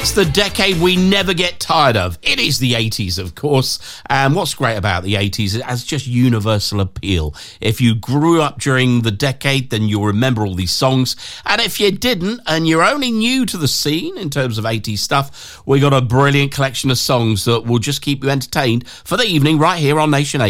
It's the decade we never get tired of. It is the 80s, of course. And what's great about the 80s, it has just universal appeal. If you grew up during the decade, then you'll remember all these songs. And if you didn't, and you're only new to the scene in terms of 80s stuff, we got a brilliant collection of songs that will just keep you entertained for the evening right here on Nation 8.